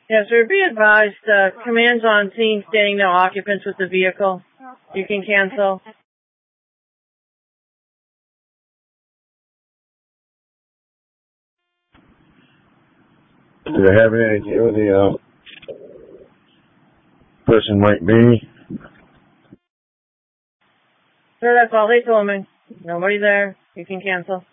Yes, sir. Be advised, commands on scene stating no occupants with the vehicle. You can cancel. Do they have any idea where the person might be? Sir, that's all they told me. Nobody there. You can cancel.